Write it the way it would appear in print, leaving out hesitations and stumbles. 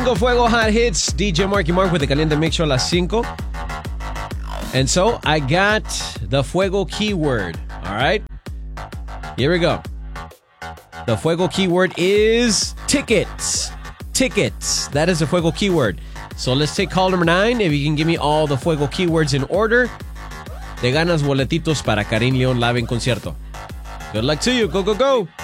Fuego Hot Hits, DJ Marky Mark with the Caliente Mix Show a las 5. And so I got the Fuego keyword. All right. Here we go. The Fuego keyword is tickets. Tickets. That is the Fuego keyword. So let's take call number 9. If you can give me all the Fuego keywords in order, te ganas boletitos para Karin León Live en concierto. Good luck to you. Go, go, go.